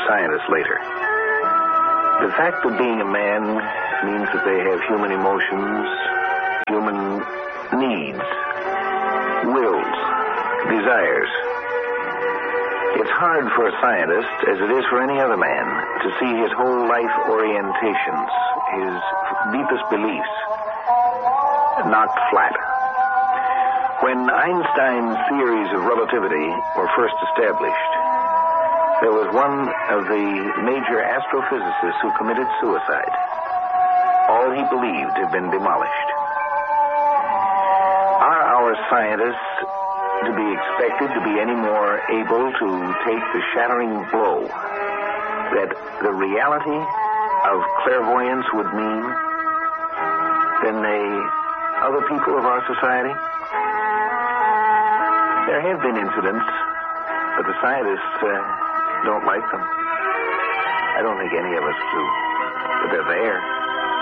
scientists later. The fact of being a man means that they have human emotions, human needs, wills, desires. It's hard for a scientist, as it is for any other man, to see his whole life orientations, his deepest beliefs, knocked flat. When Einstein's theories of relativity were first established, there was one of the major astrophysicists who committed suicide. All he believed had been demolished. Are our scientists to be expected to be any more able to take the shattering blow that the reality of clairvoyance would mean than the other people of our society? There have been incidents, but the scientists don't like them. I don't think any of us do, but they're there.